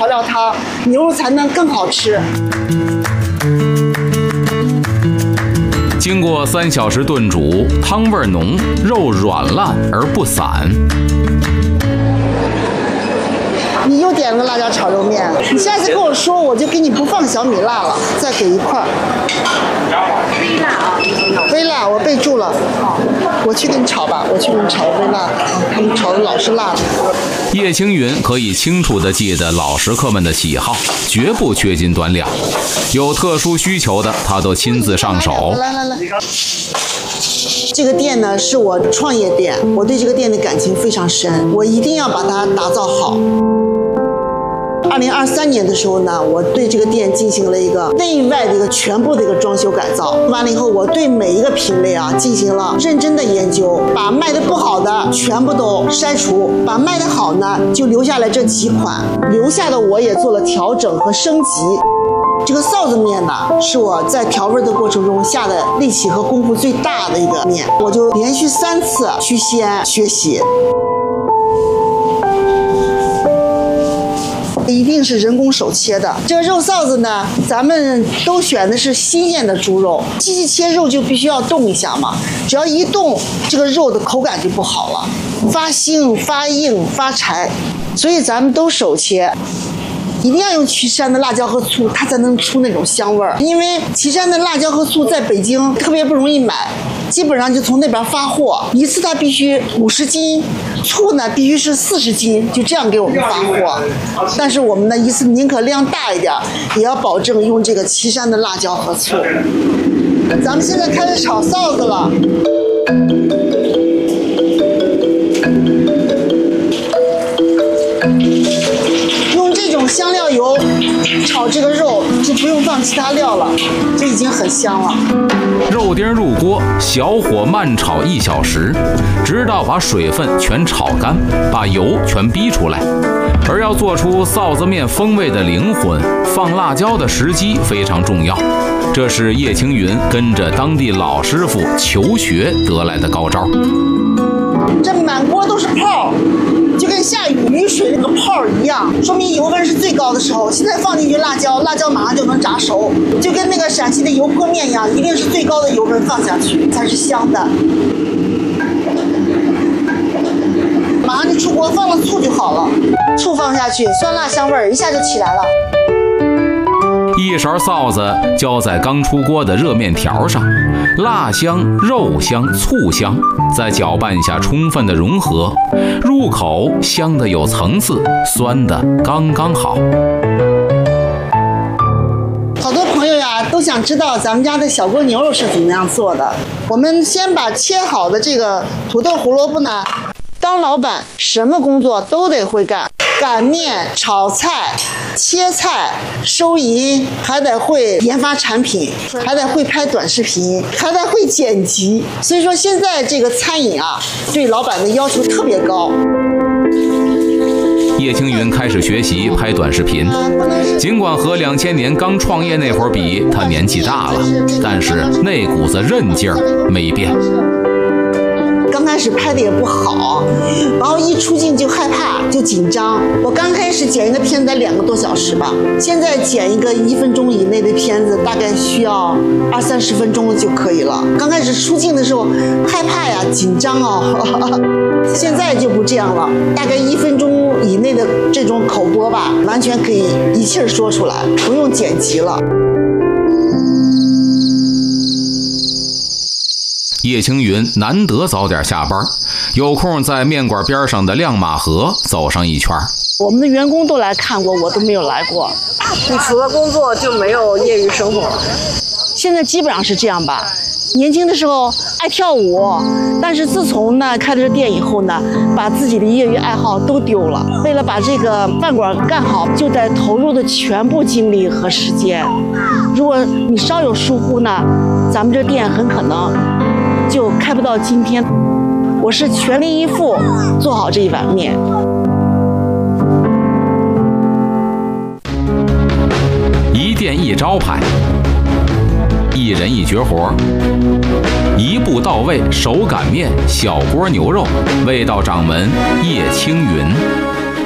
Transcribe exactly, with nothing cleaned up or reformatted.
调料汤，牛肉才能更好吃。 经过三小时炖煮，汤味浓，肉软烂而不散。 你又点了个辣椒炒肉面，你下次跟我说，我就给你不放小米辣了，再给一块。 微辣啊， 微辣我备注了。我去给你炒吧，我去给你炒微辣的，他们炒的老是辣的。 叶青云可以清楚地记得老食客们的喜好，绝不缺斤短两。有特殊需求的，他都亲自上手。 来来来，这个店呢是我创业店，我对这个店的感情非常深，我一定要把它打造好。二零二三年的时候呢，我对这个店进行了一个内外的一个全部的一个装修改造。完了以后，我对每一个品类啊进行了认真的研究，把卖的不好的全部都筛除，把卖的好呢就留下来这几款，留下的我也做了调整和升级。这个臊子面呢，是我在调味的过程中下的力气和功夫最大的一个面，我就连续三次去西安学习。一定是人工手切的。这个肉臊子呢，咱们都选的是新鲜的猪肉，机器切肉就必须要动一下嘛，只要一动，这个肉的口感就不好了，发腥、发硬、发柴，所以咱们都手切。一定要用岐山的辣椒和醋，它才能出那种香味儿。因为岐山的辣椒和醋在北京特别不容易买，基本上就从那边发货，一次它必须五十斤，醋呢必须是四十斤，就这样给我们发货。但是我们呢一次宁可量大一点，也要保证用这个岐山的辣椒和醋。咱们现在开始炒臊子了。香料油炒这个肉就不用放其他料了，这已经很香了。 肉丁入锅，小火慢炒一小时，直到把水分全炒干，把油全逼出来。而要做出臊子面风味的灵魂，放辣椒的时机非常重要。这是叶青云跟着当地老师傅求学得来的高招。 这满锅都是泡，就跟下雨水那个泡一样，说明油温是最高的时候。现在放进去辣椒，辣椒马上就能炸熟，就跟那个陕西的油泼面一样，一定是最高的油温放下去才是香的。马上就出锅，放了醋就好了，醋放下去，酸辣香味儿一下就起来了。 一勺臊子浇在刚出锅的热面条上，辣香、肉香、醋香在搅拌下充分的融合，入口香的有层次，酸的刚刚好。 好多朋友呀都想知道咱们家的小锅牛肉是怎么样做的。我们先把切好的这个土豆、胡萝卜呢，当老板什么工作都得会干，擀面、炒菜、切菜、收银，还得会研发产品，还得会拍短视频，还得会剪辑。所以说现在这个餐饮啊，对老板的要求特别高。 叶青云开始学习拍短视频，尽管和两千年刚创业那会儿比，他年纪大了，但是那股子韧劲儿没变。 刚开始拍的也不好，然后一出镜就害怕，就紧张。我刚开始剪一个片子得两个多小时吧，现在剪一个一分钟以内的片子，大概需要二三十分钟就可以了。刚开始出镜的时候害怕呀，紧张哦，现在就不这样了，大概一分钟以内的这种口播吧，完全可以一气儿说出来，不用剪辑了。 叶青云难得早点下班，有空在面馆边上的亮马河走上一圈。 我们的员工都来看过，我都没有来过。 你除了工作就没有业余生活？ 现在基本上是这样吧。年轻的时候爱跳舞，但是自从呢开了这店以后呢，把自己的业余爱好都丢了。为了把这个饭馆干好，就得投入的全部精力和时间。如果你稍有疏忽呢，咱们这店很可能就开不到今天。我是全力以赴做好这一碗面。 一店一招牌，一人一绝活，一步到位手擀面、小锅牛肉，味道掌门叶青云。